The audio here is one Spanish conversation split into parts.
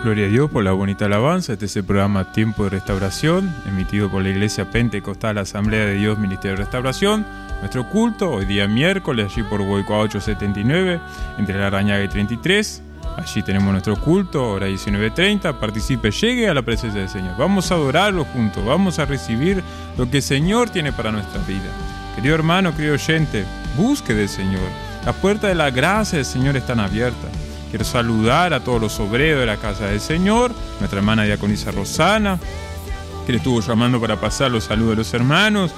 Gloria a Dios por la bonita alabanza. Este es el programa Tiempo de Restauración, emitido por la Iglesia Pentecostal Asamblea de Dios Ministerio de Restauración. Nuestro culto, hoy día miércoles, allí por Goicoa 879, entre Larrañaga y 33. Allí tenemos nuestro culto, hora 19:30. Participe, llegue a la presencia del Señor. Vamos a adorarlo juntos, vamos a recibir lo que el Señor tiene para nuestra vida. Querido hermano, querido oyente, busque del Señor. Las puertas de la gracia del Señor están abiertas. Quiero saludar a todos los obreros de la casa del Señor, nuestra hermana diaconisa Rosana, que le estuvo llamando para pasar los saludos de los hermanos,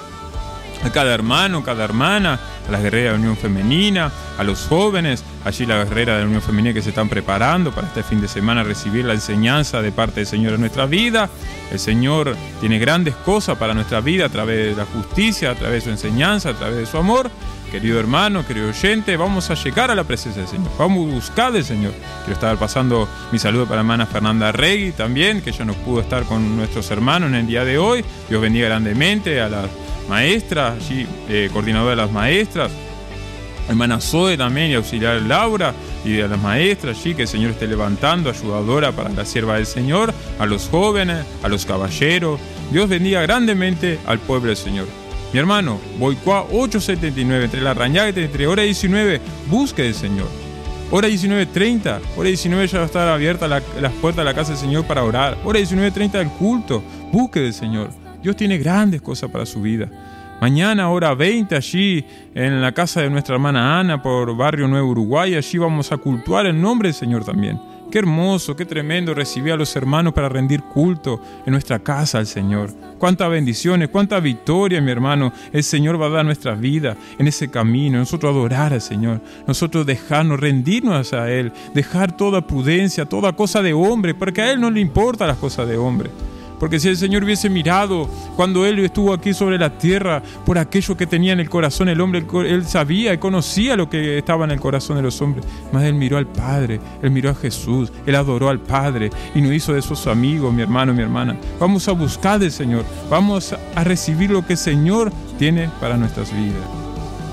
a cada hermano, cada hermana, a las guerreras de la Unión Femenina, a los jóvenes, allí las guerreras de la Unión Femenina que se están preparando para este fin de semana recibir la enseñanza de parte del Señor en nuestra vida. El Señor tiene grandes cosas para nuestra vida a través de la justicia, a través de su enseñanza, a través de su amor. Querido hermano, querido oyente, vamos a llegar a la presencia del Señor, vamos a buscar del Señor. Quiero estar pasando mi saludo para la hermana Fernanda Regui también, que ya no pudo estar con nuestros hermanos en el día de hoy. Dios bendiga grandemente a las maestras, allí, coordinadora de las maestras, hermana Zoe también y auxiliar Laura, y a las maestras allí, que el Señor esté levantando, ayudadora para la sierva del Señor, a los jóvenes, a los caballeros. Dios bendiga grandemente al pueblo del Señor. Mi hermano, Goicoa 879, entre Larrañaga y 33, hora 19, busque del Señor. Hora 19:30, hora 19 ya va a estar abierta las puertas de la casa del Señor para orar. Hora 19:30 del culto, busque del Señor. Dios tiene grandes cosas para su vida. Mañana, hora 20, allí en la casa de nuestra hermana Ana, por Barrio Nuevo Uruguay, allí vamos a cultuar el nombre del Señor también. Qué hermoso, qué tremendo recibir a los hermanos para rendir culto en nuestra casa al Señor. Cuántas bendiciones, cuánta victoria, mi hermano, el Señor va a dar a nuestra vida en ese camino. Nosotros adorar al Señor, nosotros dejarnos, rendirnos a Él, dejar toda prudencia, toda cosa de hombre, porque a Él no le importan las cosas de hombre. Porque si el Señor hubiese mirado cuando Él estuvo aquí sobre la tierra por aquello que tenía en el corazón el hombre, Él sabía y conocía lo que estaba en el corazón de los hombres. Mas Él miró al Padre, Él miró a Jesús, Él adoró al Padre y nos hizo de esos amigos, mi hermano, mi hermana. Vamos a buscar del Señor, vamos a recibir lo que el Señor tiene para nuestras vidas.